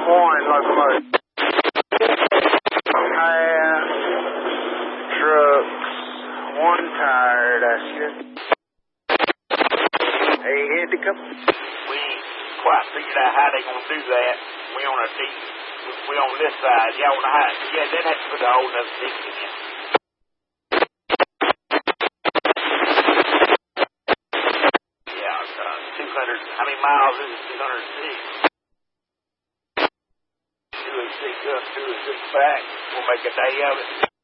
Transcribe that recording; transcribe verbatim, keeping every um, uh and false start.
One locomotive. Half trucks. One tire, that's it. Hey, hit the couple. We ain't quite figured out how they gonna do that. We on a deep, we on this side. Y'all on the high. Yeah, then have to put a whole other deep in. Yeah, uh, two hundred, how many miles is it? two hundred six. two oh six up, two oh six back. We'll make a day of it.